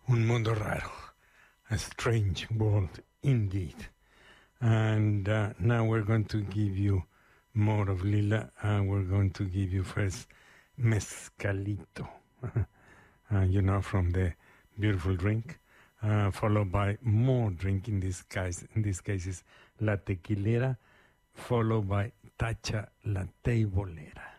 Un mundo raro, a strange world indeed. And now we're going to give you more of Lila. We're going to give you first Mezcalito, from the beautiful drink, followed by more drink, in this case is La Tequilera, followed by Tacha La Teibolera.